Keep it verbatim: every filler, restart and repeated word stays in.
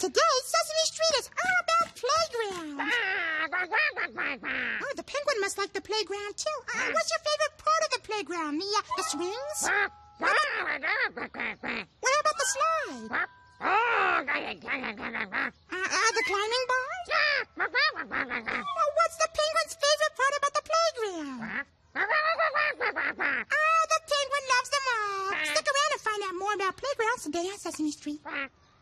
Today, Sesame Street is all about playground. Oh, the penguin must like the playground, too. Uh, what's your favorite part of the playground? The, uh, the swings? What about the slide? Uh, uh, the climbing bars? Well, what's the penguin's favorite part about the playground? Ah, the penguin loves them all. Stick around and find out more about playgrounds today on Sesame Street.